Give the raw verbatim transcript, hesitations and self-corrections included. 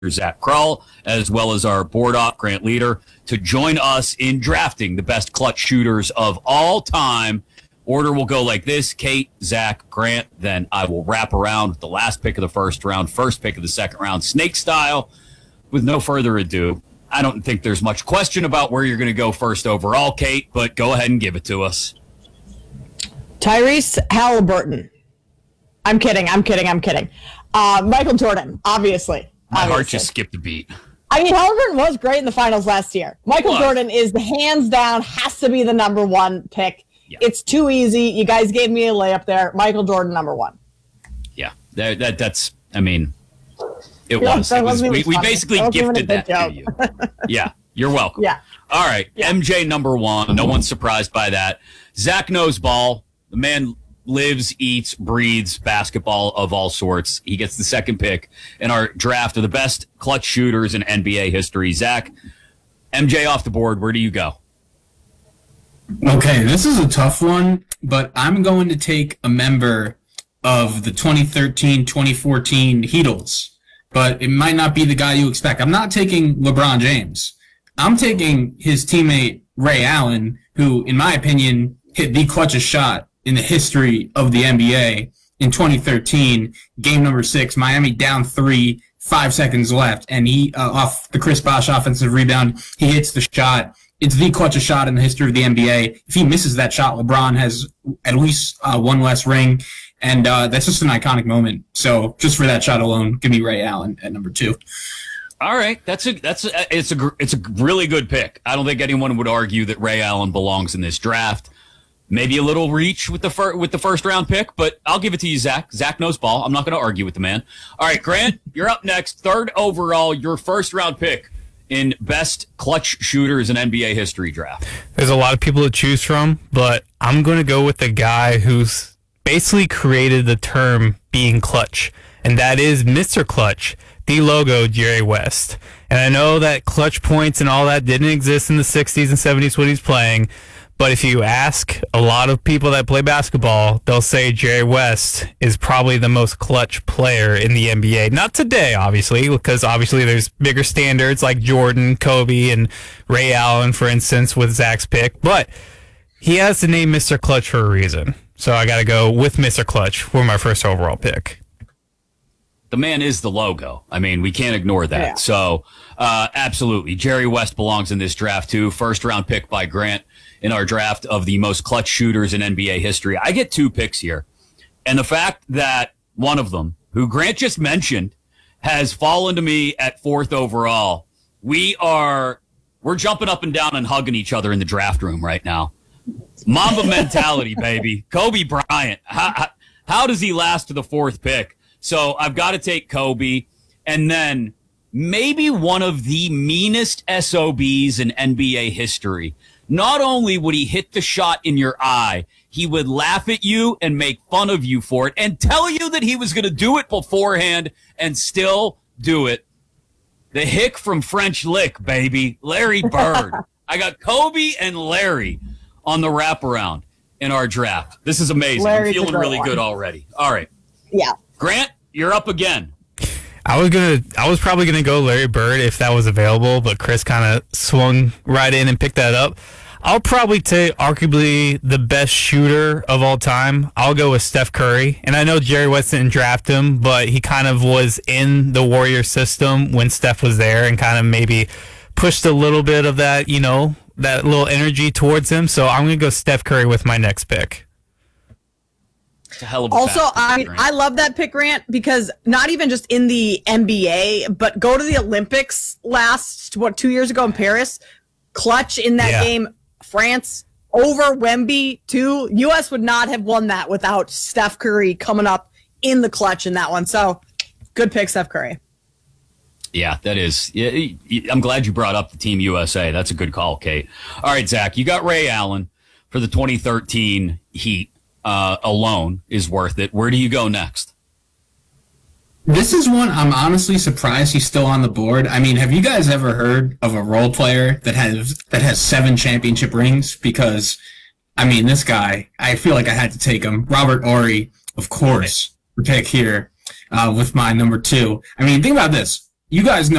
Zach Krull, as well as our board op, Grant Leader, to join us in drafting the best clutch shooters of all time. Order will go like this: Kate, Zach, Grant. Then I will wrap around with the last pick of the first round, first pick of the second round, snake style. With no further ado, I don't think there's much question about where you're going to go first overall, Kate, but go ahead and give it to us. Tyrese Halliburton. I'm kidding, I'm kidding, I'm kidding. Uh, Michael Jordan, obviously. My obviously. heart just skipped a beat. I mean, Halliburton was great in the finals last year. Michael Jordan is the hands down, has to be the number one pick. Yeah. It's too easy. You guys gave me a layup there. Michael Jordan, number one. Yeah, that, that that's, I mean, it yeah, was. It was we, we basically gifted that to you. Yeah, you're welcome. Yeah. All right, yeah. M J, number one. No one's surprised by that. Zach knows ball. The man lives, eats, breathes basketball of all sorts. He gets the second pick in our draft of the best clutch shooters in N B A history. Zach, M J off the board. Where do you go? Okay, this is a tough one, but I'm going to take a member of the twenty thirteen twenty fourteen Heatles, but it might not be the guy you expect. I'm not taking LeBron James. I'm taking his teammate Ray Allen, who, in my opinion, hit the clutchest shot in the history of the N B A in twenty thirteen, game number six, Miami down three, five seconds left, and he, uh, off the Chris Bosh offensive rebound, he hits the shot. It's the clutchest shot in the history of the N B A. If he misses that shot, LeBron has at least uh, one less ring, and uh, that's just an iconic moment. So just for that shot alone, give me Ray Allen at number two. All right, that's a that's a, it's a it's a really good pick. I don't think anyone would argue that Ray Allen belongs in this draft. Maybe a little reach with the fir- with the first round pick, but I'll give it to you, Zach. Zach knows ball. I'm not going to argue with the man. All right, Grant, you're up next. Third overall, your first round pick in best clutch shooters in N B A history draft. There's a lot of people to choose from, but I'm going to go with the guy who's basically created the term being clutch, and that is Mister Clutch, the logo, Jerry West. And I know that clutch points and all that didn't exist in the sixties and seventies when he's playing, but if you ask a lot of people that play basketball, they'll say Jerry West is probably the most clutch player in the N B A. Not today, obviously, because obviously there's bigger standards like Jordan, Kobe, and Ray Allen, for instance, with Zach's pick. But he has the name Mister Clutch for a reason. So I got to go with Mister Clutch for my first overall pick. The man is the logo. I mean, we can't ignore that. Yeah. So, uh, absolutely. Jerry West belongs in this draft, too. First round pick by Grant in our draft of the most clutch shooters in N B A history. I get two picks here. And the fact that one of them, who Grant just mentioned, has fallen to me at fourth overall. We are, we're jumping up and down and hugging each other in the draft room right now. Mamba mentality, baby. Kobe Bryant. How, how, how does he last to the fourth pick? So I've got to take Kobe. And then maybe one of the meanest S O Bs in N B A history. Not only would he hit the shot in your eye, he would laugh at you and make fun of you for it and tell you that he was going to do it beforehand and still do it. The hick from French Lick, baby. Larry Bird. I got Kobe and Larry on the wraparound in our draft. This is amazing. Larry's I'm feeling really one. good already. All right. Yeah. Grant, you're up again. I was gonna, I was probably gonna go Larry Bird if that was available, but Chris kind of swung right in and picked that up. I'll probably take arguably the best shooter of all time. I'll go with Steph Curry, and I know Jerry West didn't draft him, but he kind of was in the Warrior system when Steph was there, and kind of maybe pushed a little bit of that, you know, that little energy towards him. So I'm gonna go Steph Curry with my next pick. A hell of a also, I Grant. I love that pick, Grant, because not even just in the N B A, but go to the Olympics last, what, two years ago in Paris, clutch in that yeah. game, France over Wemby, too. U S would not have won that without Steph Curry coming up in the clutch in that one. So, good pick, Steph Curry. Yeah, that is. I'm glad you brought up the Team U S A. That's a good call, Kate. All right, Zach, you got Ray Allen for the twenty thirteen Heat. Uh, alone is worth it. Where do you go next? This is one I'm honestly surprised he's still on the board. I mean, have you guys ever heard of a role player that has that has seven championship rings? Because, I mean, this guy, I feel like I had to take him. Robert Horry, of course, the pick here uh, with my number two. I mean, think about this. you guys know